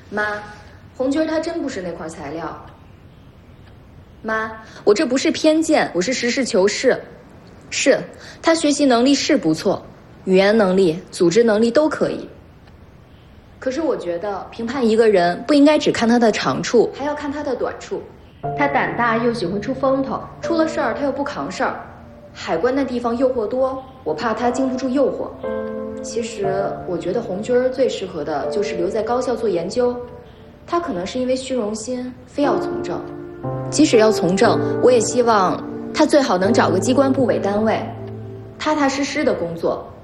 妈，红军他真不是那块材料。妈，我这不是偏见，我是实事求是。是，他学习能力是不错，语言能力、组织能力都可以。可是我觉得评判一个人不应该只看他的长处，还要看他的短处。他胆大又喜欢出风头，出了事儿他又不扛事儿。海关那地方诱惑多，我怕他经不住诱惑。其实我觉得红军最适合的就是留在高校做研究。他可能是因为虚荣心非要从政，即使要从政，我也希望他最好能找个机关部委单位，踏踏实实的工作，